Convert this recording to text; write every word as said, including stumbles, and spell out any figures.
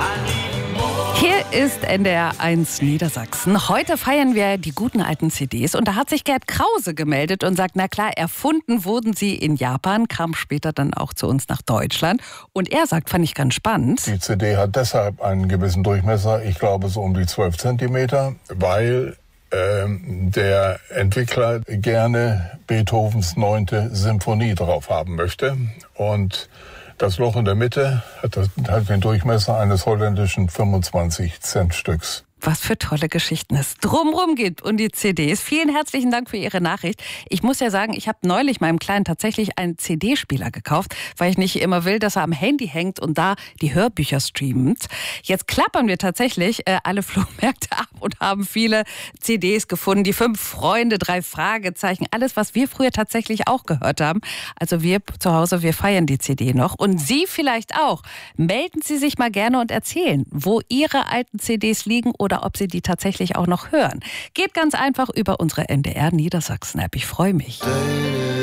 Hier ist N D R eins Niedersachsen. Heute feiern wir die guten alten C Ds. Und da hat sich Gerd Krause gemeldet und sagt, na klar, erfunden wurden sie in Japan, kam später dann auch zu uns nach Deutschland. Und er sagt, fand ich ganz spannend. Die C D hat deshalb einen gewissen Durchmesser, ich glaube so um die zwölf Zentimeter, weil ähm, der Entwickler gerne Beethovens neunte Symphonie drauf haben möchte. Und das Loch in der Mitte hat, das, hat den Durchmesser eines holländischen fünfundzwanzig Cent Stücks. Was für tolle Geschichten es drumrum gibt und die C Ds. Vielen herzlichen Dank für Ihre Nachricht. Ich muss ja sagen, ich habe neulich meinem Kleinen tatsächlich einen C D-Spieler gekauft, weil ich nicht immer will, dass er am Handy hängt und da die Hörbücher streamt. Jetzt klappern wir tatsächlich äh, alle Flohmärkte ab und haben viele C Ds gefunden. Die fünf Freunde, drei Fragezeichen, alles, was wir früher tatsächlich auch gehört haben. Also wir zu Hause, wir feiern die C D noch. Und Sie vielleicht auch. Melden Sie sich mal gerne und erzählen, wo Ihre alten C Ds liegen oder ob Sie die tatsächlich auch noch hören. Geht ganz einfach über unsere N D R Niedersachsen-App. Ich freue mich.